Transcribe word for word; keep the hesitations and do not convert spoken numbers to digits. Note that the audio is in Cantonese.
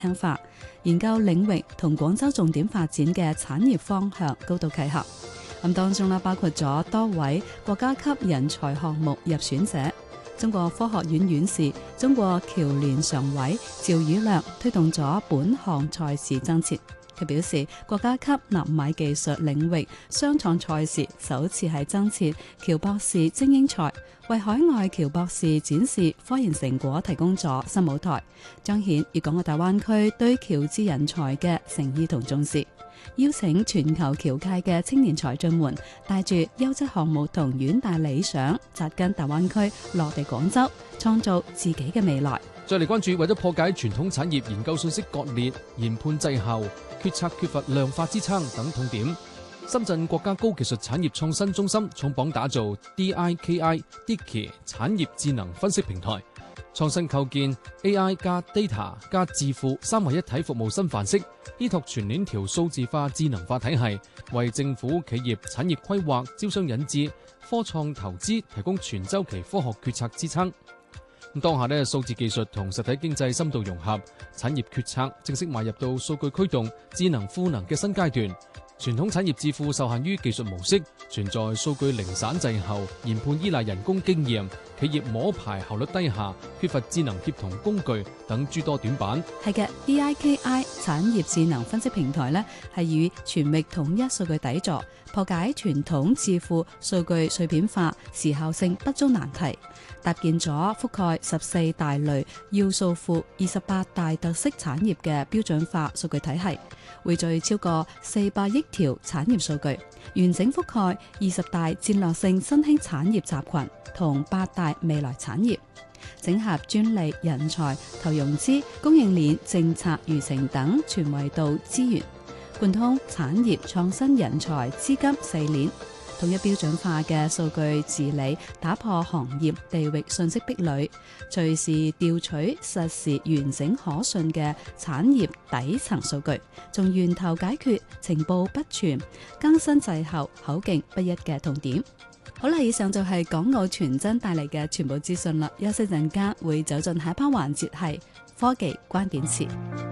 輕化，研究領域同廣州重點發展嘅產業方向高度契合。咁當中啦，包括咗多位國家級人才項目入選者。中國科學院院士、中國僑聯常委趙宇亮推動咗本項賽事增設。佢表示，國家級納米技術領域雙創賽事首次係增設僑博士精英賽，為海外僑博士展示科研成果提供咗新舞台，彰顯粵港澳大灣區對僑智人才嘅誠意同重視。邀請全球僑界嘅青年才俊們帶住優質項目同遠大理想，扎根大灣區，落地廣州，創造自己嘅未來。 再嚟關注，為咗破解傳統產業研究信息割裂、研判滯後、決策缺乏量化支撐等痛點，深圳國家高技術產業創新中心重磅打造 D I K I Diki 產業智能分析平台，創新構建 A I 加 Data 加智庫三位一體服務新範式，依託全鏈條數字化智能化體系，為政府企業產業規劃、招商引資、科創投資提供全周期科學決策支撐。咁當下呢，數字技術同實體經濟深度融合，產業決策正式邁入到數據驅動、智能賦能嘅新階段。傳統產業智庫受限於技術模式，存在數據零散滯後、研判依賴人工經驗、企業摸排效率低下、缺乏智能協同工具等諸多短板。 係嘅 ，D I K I 產業智能分析平台呢係以全域統一數據底座，破解傳統智庫數據碎片化、時效性不足難題，搭建咗覆蓋十四大類要素庫、二十八大特色產業嘅標準化數據體系，匯聚超過四百億條產業數據，完整覆蓋二十大戰略性新興產業集群同八大未來產業，整合專利、人才、投融資、供應鏈、政策、育成等全維度資源，貫通產業、創新、人才、資金四鏈，統一標準化嘅數據治理，打破行業地域信息壁壘，隨時調取實時完整可信嘅產業底層數據，從源頭解決情報不全、更新滯後、口徑不一嘅痛點。好啦，以上就係港澳傳真帶嚟嘅全部資訊啦。休息陣間會走進下一 part 環節，係科技關鍵詞。